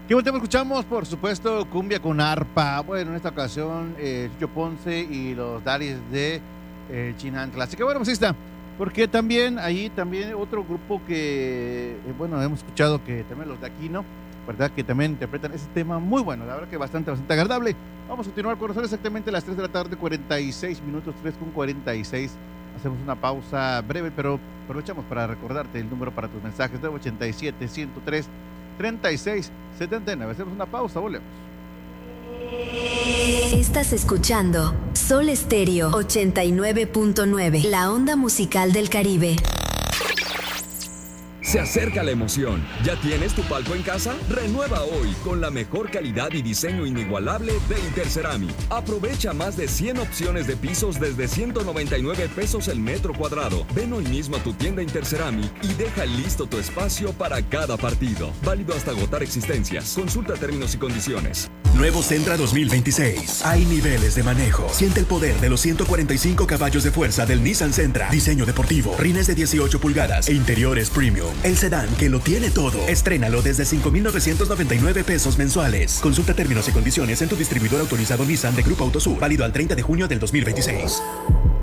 ¿Qué buen tema escuchamos? Por supuesto, cumbia con arpa. Bueno, en esta ocasión, Chucho Ponce y los Daddies de Chinantla. Así que bueno, pues ahí está. Porque también, ahí también otro grupo que, bueno, hemos escuchado que también los de Aquino, ¿verdad? Que también interpretan ese tema muy bueno, la verdad que bastante agradable. Vamos a continuar con nosotros exactamente a las 3 de la tarde, 46 minutos, 3:46. Hacemos una pausa breve, pero aprovechamos para recordarte el número para tus mensajes, 987-103-3679. Hacemos una pausa, volvemos. Estás escuchando Sol Estéreo 89.9, la onda musical del Caribe. Se acerca la emoción. ¿Ya tienes tu palco en casa? Renueva hoy con la mejor calidad y diseño inigualable de Interceramic. Aprovecha más de 100 opciones de pisos desde 199 pesos el metro cuadrado. Ven hoy mismo a tu tienda Interceramic y deja listo tu espacio para cada partido. Válido hasta agotar existencias. Consulta términos y condiciones. Nuevo Sentra 2026. Hay niveles de manejo. Siente el poder de los 145 caballos de fuerza del Nissan Sentra. Diseño deportivo, rines de 18 pulgadas e interiores premium. El sedán que lo tiene todo. Estrénalo desde 5,999 pesos mensuales. Consulta términos y condiciones en tu distribuidor autorizado Nissan de Grupo Autosur. Válido al 30 de junio del 2026.